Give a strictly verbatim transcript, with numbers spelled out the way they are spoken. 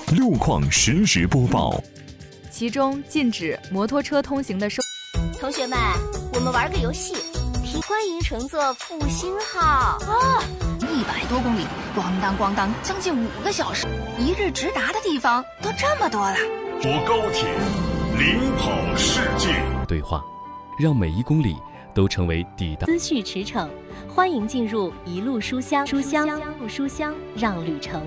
路况实时播报。 其中禁止摩托车通行的收。 同学们，我们玩个游戏，提欢迎乘坐复兴号啊！ 一百多公里，咣当咣当，将近五个小时，一日直达的地方都这么多了。 坐高铁，领跑世界。 对话，让每一公里都成为抵达。 思绪驰骋，欢迎进入一路书香，书香，书香，让旅程